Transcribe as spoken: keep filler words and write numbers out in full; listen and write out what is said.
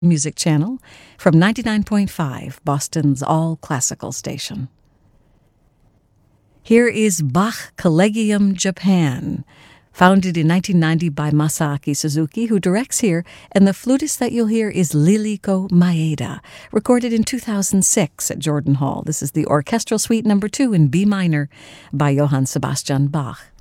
Music Channel from ninety-nine point five, Boston's all-classical station. Here is Bach Collegium Japan, founded in nineteen ninety by Masaaki Suzuki, who directs here, and the flutist that you'll hear is Liliko Maeda, recorded in two thousand six at Jordan Hall. This is the Orchestral Suite number two in B minor by Johann Sebastian Bach.